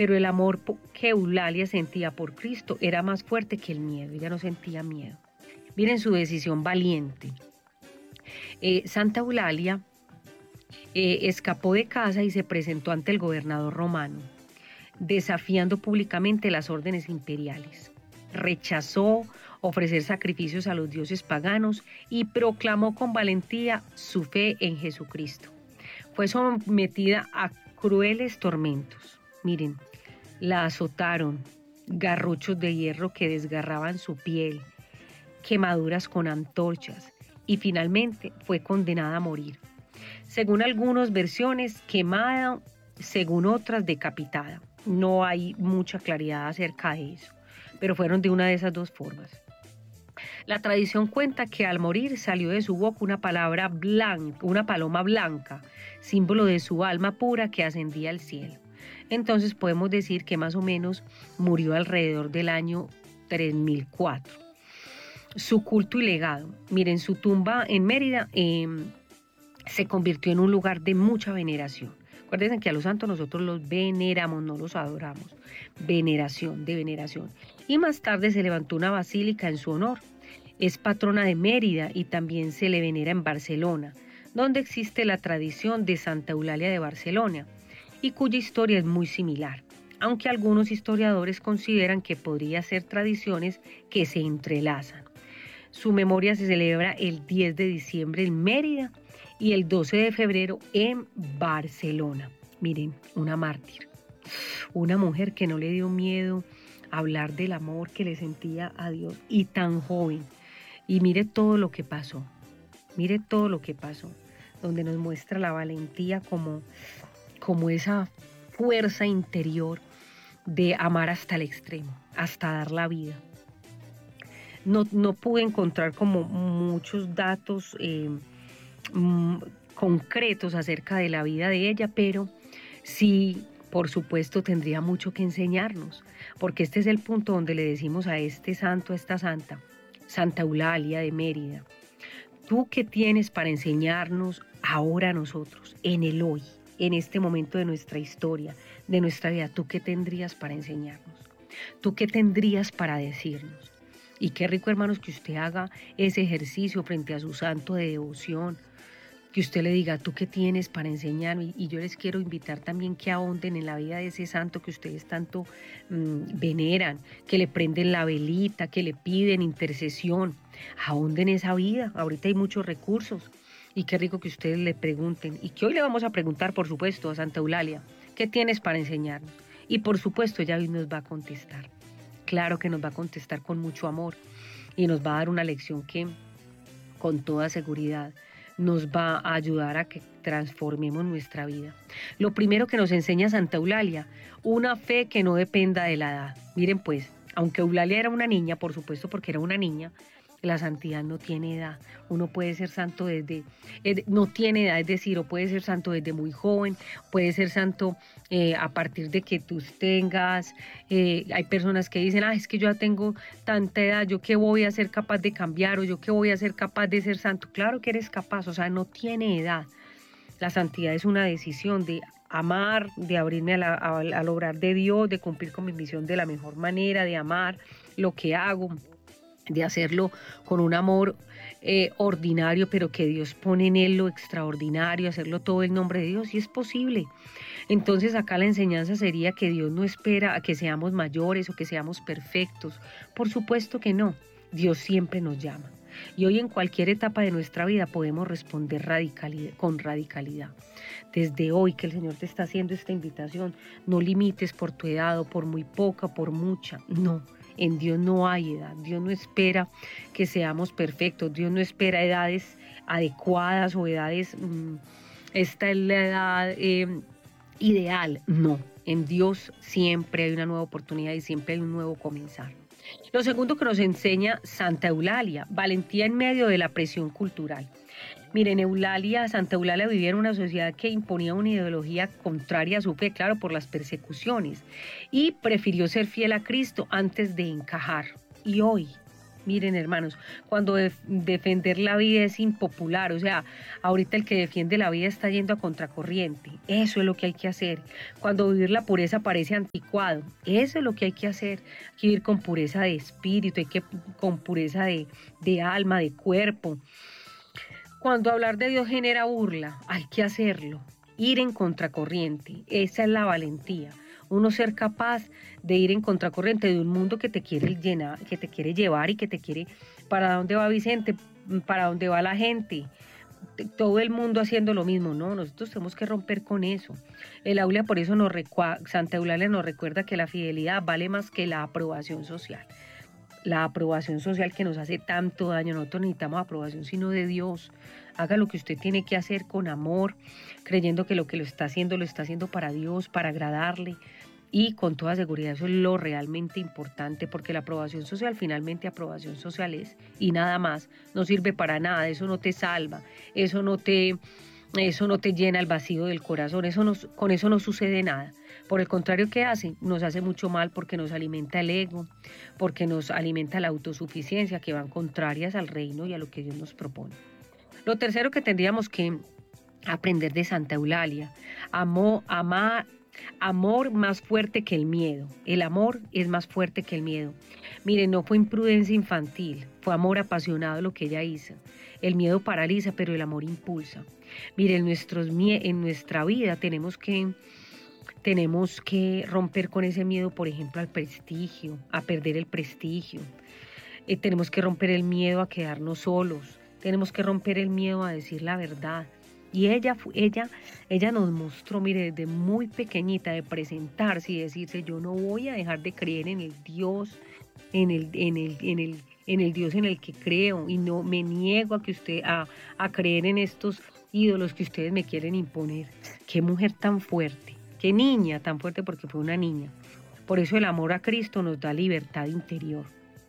pero el amor que Eulalia sentía por Cristo era más fuerte que el miedo. Ella no sentía miedo. Miren su decisión valiente. Santa Eulalia escapó de casa y se presentó ante el gobernador romano, desafiando públicamente las órdenes imperiales. Rechazó ofrecer sacrificios a los dioses paganos y proclamó con valentía su fe en Jesucristo. Fue sometida a crueles tormentos. Miren, la azotaron, garrochos de hierro que desgarraban su piel, quemaduras con antorchas y finalmente fue condenada a morir. Según algunas versiones, quemada, según otras, decapitada. No hay mucha claridad acerca de eso, pero fueron de una de esas dos formas. La tradición cuenta que al morir salió de su boca una palabra blanca, una paloma blanca, símbolo de su alma pura que ascendía al cielo. Entonces podemos decir que más o menos murió alrededor del año 3004. Su culto y legado. Miren, su tumba en Mérida se convirtió en un lugar de mucha veneración. Acuérdense que a los santos nosotros los veneramos, no los adoramos. Veneración, de veneración. Y más tarde se levantó una basílica en su honor. Es patrona de Mérida y también se le venera en Barcelona, donde existe la tradición de Santa Eulalia de Barcelona, y cuya historia es muy similar, aunque algunos historiadores consideran que podría ser tradiciones que se entrelazan. Su memoria se celebra el 10 de diciembre en Mérida y el 12 de febrero en Barcelona. Miren, una mártir, una mujer que no le dio miedo hablar del amor que le sentía a Dios y tan joven. Y mire todo lo que pasó, donde nos muestra la valentía como esa fuerza interior de amar hasta el extremo, hasta dar la vida. No pude encontrar como muchos datos concretos acerca de la vida de ella, pero sí, por supuesto, tendría mucho que enseñarnos, porque este es el punto donde le decimos a este santo, a esta santa, Santa Eulalia de Mérida: ¿tú qué tienes para enseñarnos ahora a nosotros, en el hoy, en este momento de nuestra historia, de nuestra vida? ¿Tú qué tendrías para enseñarnos? ¿Tú qué tendrías para decirnos? Y qué rico, hermanos, que usted haga ese ejercicio frente a su santo de devoción, que usted le diga: ¿tú qué tienes para enseñarme? Y yo les quiero invitar también que ahonden en la vida de ese santo que ustedes tanto veneran, que le prenden la velita, que le piden intercesión. Ahonden esa vida. Ahorita hay muchos recursos. Y qué rico que ustedes le pregunten. Y que hoy le vamos a preguntar, por supuesto, a Santa Eulalia: ¿qué tienes para enseñarnos? Y por supuesto, ella hoy nos va a contestar. Claro que nos va a contestar con mucho amor y nos va a dar una lección que, con toda seguridad, nos va a ayudar a que transformemos nuestra vida. Lo primero que nos enseña Santa Eulalia: una fe que no dependa de la edad. Miren pues, aunque Eulalia era una niña, por supuesto, porque era una niña, la santidad no tiene edad. Uno puede ser santo no tiene edad, es decir, o puede ser santo desde muy joven, puede ser santo a partir de que tú tengas, hay personas que dicen: es que yo ya tengo tanta edad, ¿yo qué voy a ser capaz de cambiar? O ¿yo qué voy a ser capaz de ser santo? Claro que eres capaz, o sea, no tiene edad. La santidad es una decisión de amar, de abrirme al obrar de Dios, de cumplir con mi misión de la mejor manera, de amar lo que hago, de hacerlo con un amor ordinario, pero que Dios pone en él lo extraordinario, hacerlo todo en nombre de Dios, y es posible. Entonces acá la enseñanza sería que Dios no espera a que seamos mayores o que seamos perfectos. Por supuesto que no. Dios siempre nos llama. Y hoy en cualquier etapa de nuestra vida podemos responder con radicalidad. Desde hoy que el Señor te está haciendo esta invitación, no limites por tu edad o por muy poca, por mucha, no. En Dios no hay edad. Dios no espera que seamos perfectos. Dios no espera edades adecuadas o edades, esta es la edad ideal. No, en Dios siempre hay una nueva oportunidad y siempre hay un nuevo comenzar. Lo segundo que nos enseña Santa Eulalia: valentía en medio de la presión cultural. Miren, Santa Eulalia vivía en una sociedad que imponía una ideología contraria a su fe, claro, por las persecuciones, y prefirió ser fiel a Cristo antes de encajar. Y hoy, Miren, hermanos, cuando defender la vida es impopular, o sea, ahorita el que defiende la vida está yendo a contracorriente. Eso es lo que hay que hacer. Cuando vivir la pureza parece anticuado, eso es lo que hay que hacer. Hay que vivir con pureza de espíritu, con pureza de alma, de cuerpo. Cuando hablar de Dios genera burla, hay que hacerlo. Ir en contracorriente, esa es la valentía. Uno ser capaz de ir en contracorriente de un mundo que te quiere llenar, que te quiere llevar y que te quiere. ¿Para dónde va Vicente? ¿Para dónde va la gente? Todo el mundo haciendo lo mismo, no, nosotros tenemos que romper con eso. El Aulia por eso Santa Eulalia nos recuerda que la fidelidad vale más que la aprobación social. La aprobación social que nos hace tanto daño, nosotros necesitamos aprobación sino de Dios. Haga lo que usted tiene que hacer con amor, creyendo que lo está haciendo para Dios, para agradarle. Y con toda seguridad eso es lo realmente importante, porque la aprobación social, finalmente aprobación social es, y nada más, no sirve para nada, eso no te salva, eso no te llena el vacío del corazón, con eso no sucede nada. Por el contrario, ¿qué hace? Nos hace mucho mal porque nos alimenta el ego, porque nos alimenta la autosuficiencia, que van contrarias al reino y a lo que Dios nos propone. Lo tercero que tendríamos que aprender de Santa Eulalia, amor más fuerte que el miedo. El amor es más fuerte que el miedo. Miren, no fue imprudencia infantil, fue amor apasionado lo que ella hizo. El miedo paraliza, pero el amor impulsa. Miren, en nuestra vida tenemos que romper con ese miedo, por ejemplo, al prestigio, a perder el prestigio. Tenemos que romper el miedo a quedarnos solos. Tenemos que romper el miedo a decir la verdad. Y ella nos mostró, mire, desde muy pequeñita, de presentarse y decirse, yo no voy a dejar de creer en el Dios, en el Dios en el que creo, y no me niego a creer en estos ídolos que ustedes me quieren imponer. Qué mujer tan fuerte, qué niña tan fuerte, porque fue una niña. Por eso el amor a Cristo nos da libertad interior.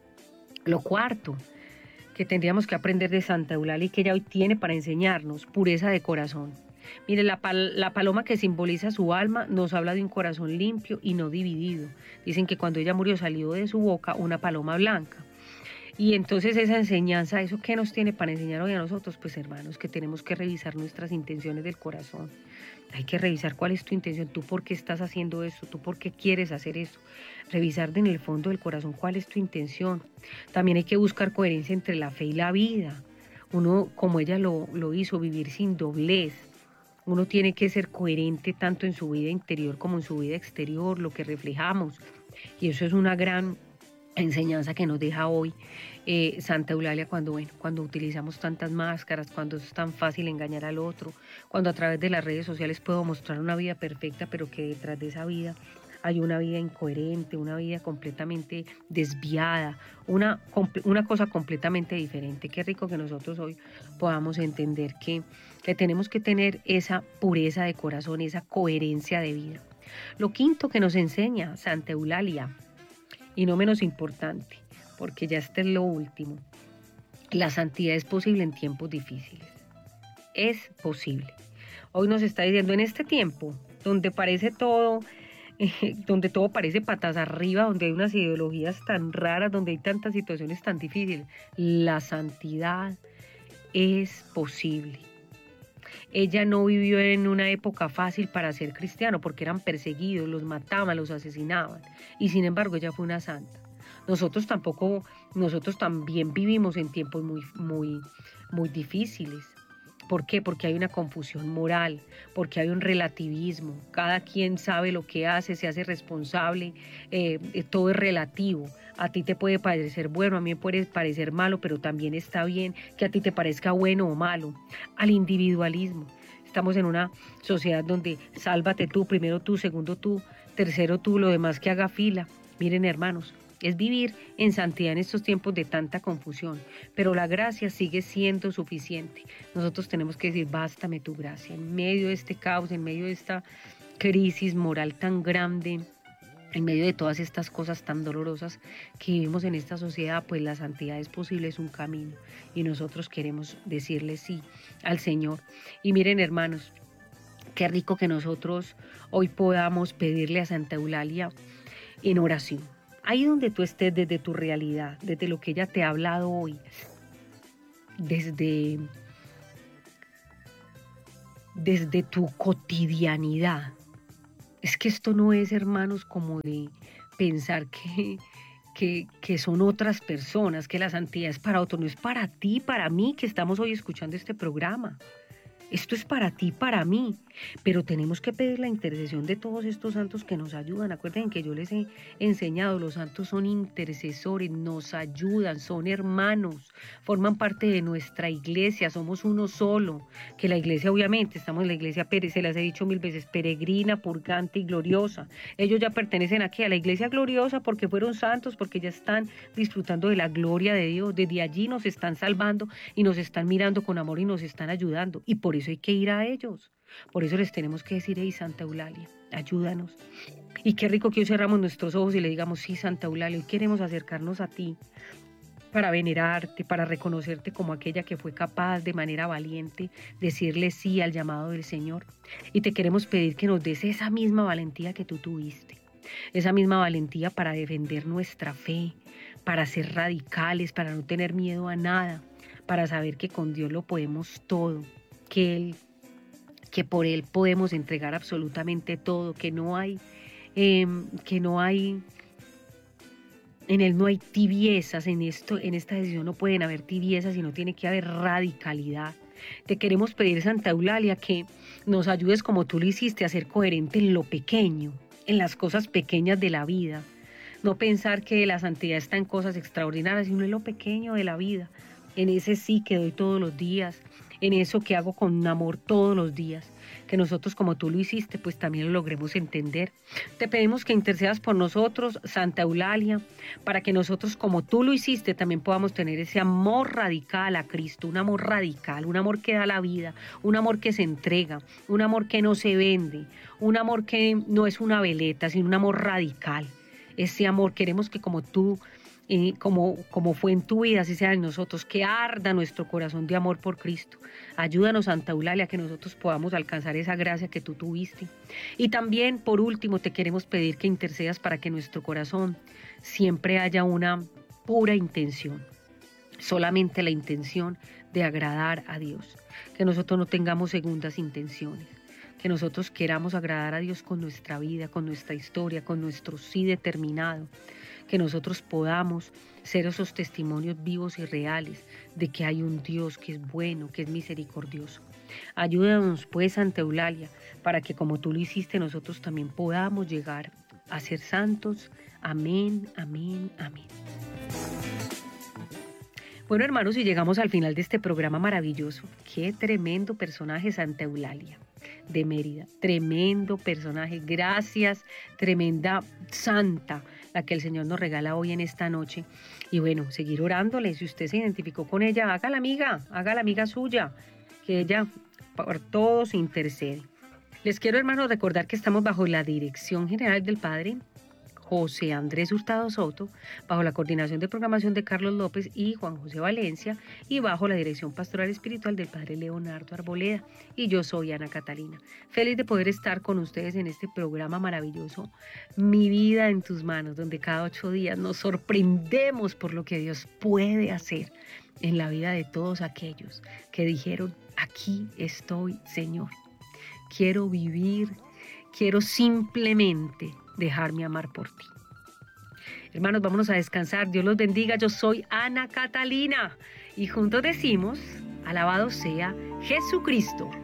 Lo cuarto que tendríamos que aprender de Santa Eulalia y que ella hoy tiene para enseñarnos, pureza de corazón. Mire, la paloma que simboliza su alma nos habla de un corazón limpio y no dividido. Dicen que cuando ella murió salió de su boca una paloma blanca. Y entonces esa enseñanza, ¿eso qué nos tiene para enseñar hoy a nosotros? Pues hermanos, que tenemos que revisar nuestras intenciones del corazón. Hay que revisar cuál es tu intención, tú por qué estás haciendo eso, tú por qué quieres hacer eso. Revisar en el fondo del corazón cuál es tu intención. También hay que buscar coherencia entre la fe y la vida. Uno, como ella lo hizo, vivir sin doblez. Uno tiene que ser coherente tanto en su vida interior como en su vida exterior, lo que reflejamos. Y eso es una gran enseñanza que nos deja hoy Santa Eulalia cuando utilizamos tantas máscaras, cuando es tan fácil engañar al otro, cuando a través de las redes sociales puedo mostrar una vida perfecta, pero que detrás de esa vida hay una vida incoherente, una vida completamente desviada, una cosa completamente diferente. Qué rico que nosotros hoy podamos entender que tenemos que tener esa pureza de corazón, esa coherencia de vida. Lo quinto que nos enseña Santa Eulalia, y no menos importante, porque ya este es lo último, la santidad es posible en tiempos difíciles. Es posible. Hoy nos está diciendo, en este tiempo, donde parece todo, donde todo parece patas arriba, donde hay unas ideologías tan raras, donde hay tantas situaciones tan difíciles, la santidad es posible. Ella no vivió en una época fácil para ser cristiano, porque eran perseguidos, los mataban, los asesinaban, y sin embargo ella fue una santa. Nosotros también vivimos en tiempos muy difíciles. ¿Por qué? Porque hay una confusión moral, porque hay un relativismo. Cada quien sabe lo que hace, se hace responsable, todo es relativo. A ti te puede parecer bueno, a mí me puede parecer malo, pero también está bien que a ti te parezca bueno o malo. Al individualismo. Estamos en una sociedad donde sálvate tú, primero tú, segundo tú, tercero tú, lo demás que haga fila. Miren, hermanos, es vivir en santidad en estos tiempos de tanta confusión, pero la gracia sigue siendo suficiente. Nosotros tenemos que decir, bástame tu gracia, en medio de este caos, en medio de esta crisis moral tan grande, en medio de todas estas cosas tan dolorosas que vivimos en esta sociedad, pues la santidad es posible, es un camino, y nosotros queremos decirle sí al Señor. Y miren, hermanos, qué rico que nosotros hoy podamos pedirle a Santa Eulalia en oración. Ahí donde tú estés, desde tu realidad, desde lo que ella te ha hablado hoy, desde tu cotidianidad. Es que esto no es, hermanos, como de pensar que son otras personas, que la santidad es para otros. No es para ti, para mí, que estamos hoy escuchando este programa. Esto es para ti, para mí, pero tenemos que pedir la intercesión de todos estos santos que nos ayudan. Acuérdense que yo les he enseñado, los santos son intercesores, nos ayudan, son hermanos, forman parte de nuestra iglesia, somos uno solo, que la iglesia obviamente, estamos en la iglesia, se las he dicho 1000 veces, peregrina, purgante y gloriosa. Ellos ya pertenecen aquí a la iglesia gloriosa porque fueron santos, porque ya están disfrutando de la gloria de Dios, desde allí nos están salvando y nos están mirando con amor y nos están ayudando, y por eso hay que ir a ellos. Por eso les tenemos que decir: hey, Santa Eulalia, ayúdanos. Y qué rico que hoy cerramos nuestros ojos y le digamos: sí, Santa Eulalia, hoy queremos acercarnos a ti para venerarte, para reconocerte como aquella que fue capaz de manera valiente decirle sí al llamado del Señor. Y te queremos pedir que nos des esa misma valentía que tú tuviste, esa misma valentía para defender nuestra fe, para ser radicales, para no tener miedo a nada, para saber que con Dios lo podemos todo, que por Él podemos entregar absolutamente todo, que no hay, en Él no hay tibiezas, en esta decisión no pueden haber tibiezas, sino tiene que haber radicalidad. Te queremos pedir, Santa Eulalia, que nos ayudes como tú lo hiciste a ser coherente en lo pequeño, en las cosas pequeñas de la vida. No pensar que la santidad está en cosas extraordinarias, sino en lo pequeño de la vida, en ese sí que doy todos los días, en eso que hago con amor todos los días, que nosotros como tú lo hiciste, pues también lo logremos entender. Te pedimos que intercedas por nosotros, Santa Eulalia, para que nosotros como tú lo hiciste también podamos tener ese amor radical a Cristo, un amor radical, un amor que da la vida, un amor que se entrega, un amor que no se vende, un amor que no es una veleta, sino un amor radical. Ese amor queremos que como tú, como fue en tu vida, así sea en nosotros, que arda nuestro corazón de amor por Cristo. Ayúdanos, Santa Eulalia, que nosotros podamos alcanzar esa gracia que tú tuviste. Y también, por último, te queremos pedir que intercedas para que en nuestro corazón siempre haya una pura intención, solamente la intención de agradar a Dios, que nosotros no tengamos segundas intenciones, que nosotros queramos agradar a Dios con nuestra vida, con nuestra historia, con nuestro sí determinado, que nosotros podamos ser esos testimonios vivos y reales de que hay un Dios que es bueno, que es misericordioso. Ayúdanos pues, Santa Eulalia, para que como tú lo hiciste, nosotros también podamos llegar a ser santos. Amén, amén, amén. Bueno, hermanos, y llegamos al final de este programa maravilloso. Qué tremendo personaje, Santa Eulalia de Mérida. Tremendo personaje. Gracias, tremenda santa, la que el Señor nos regala hoy en esta noche. Y bueno, seguir orándole. Si usted se identificó con ella, haga la amiga suya, que ella por todos intercede. Les quiero, hermanos, recordar que estamos bajo la dirección general del Padre José Andrés Hurtado Soto, bajo la coordinación de programación de Carlos López y Juan José Valencia, y bajo la dirección pastoral espiritual del Padre Leonardo Arboleda. Y yo soy Ana Catalina. Feliz de poder estar con ustedes en este programa maravilloso, Mi Vida en Tus Manos, donde cada 8 días nos sorprendemos por lo que Dios puede hacer en la vida de todos aquellos que dijeron: aquí estoy, Señor. Quiero vivir, quiero simplemente dejarme amar por ti. Hermanos, vámonos a descansar. Dios los bendiga. Yo soy Ana Catalina y juntos decimos: alabado sea Jesucristo.